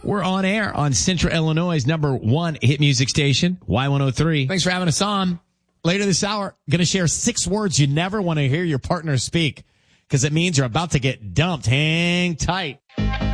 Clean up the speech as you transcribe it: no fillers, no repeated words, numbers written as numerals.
We're on air on Central Illinois' #1 hit music station, Y103. Thanks for having us on. Later this hour, going to share 6 words you never want to hear your partner speak because it means you're about to get dumped. Hang tight.